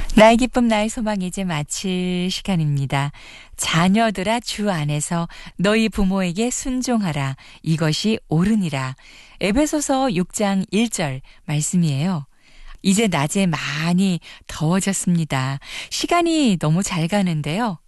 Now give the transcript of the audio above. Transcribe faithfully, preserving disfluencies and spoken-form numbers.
나의 기쁨 나의 소망 이제 마칠 시간입니다. 자녀들아 주 안에서 너희 부모에게 순종하라. 이것이 옳으니라. 에베소서 육 장 일 절 말씀이에요. 이제 낮에 많이 더워졌습니다. 시간이 너무 잘 가는데요.